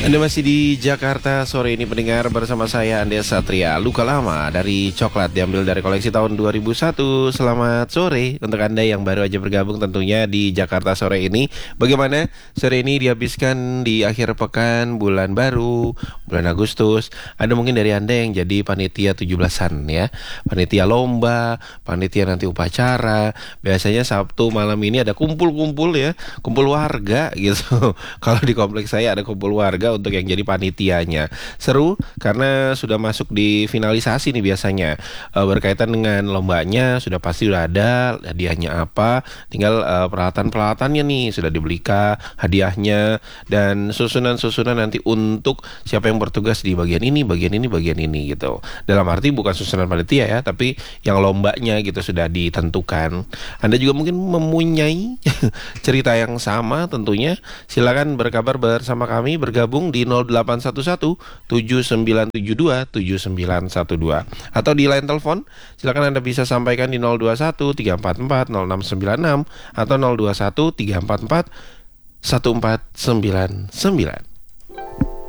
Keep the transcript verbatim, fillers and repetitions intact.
Anda masih di Jakarta sore ini pendengar bersama saya Andes Satria. Luka lama dari coklat diambil dari koleksi tahun dua ribu satu. Selamat sore untuk Anda yang baru aja bergabung tentunya di Jakarta sore ini. Bagaimana sore ini dihabiskan di akhir pekan bulan baru, bulan Agustus. Ada mungkin dari Anda yang jadi panitia tujuh belasan ya. Panitia lomba, panitia nanti upacara. Biasanya Sabtu malam ini ada kumpul-kumpul ya, kumpul warga gitu. Kalau di kompleks saya ada kumpul warga untuk yang jadi panitianya. Seru karena sudah masuk di finalisasi nih biasanya. E, berkaitan dengan lombanya sudah pasti sudah ada hadiahnya apa, tinggal e, peralatan-peralatannya nih sudah dibelikan, hadiahnya dan susunan-susunan nanti untuk siapa yang bertugas di bagian ini, bagian ini, bagian ini gitu. Dalam arti bukan susunan panitia ya, tapi yang lombanya gitu sudah ditentukan. Anda juga mungkin mempunyai cerita yang sama tentunya. Silakan berkabar bersama kami, bergabung di nol delapan satu satu tujuh sembilan tujuh dua tujuh sembilan satu dua atau di line telepon silakan Anda bisa sampaikan di nol dua satu tiga empat empat nol enam sembilan enam atau nol dua satu tiga empat empat satu empat sembilan sembilan.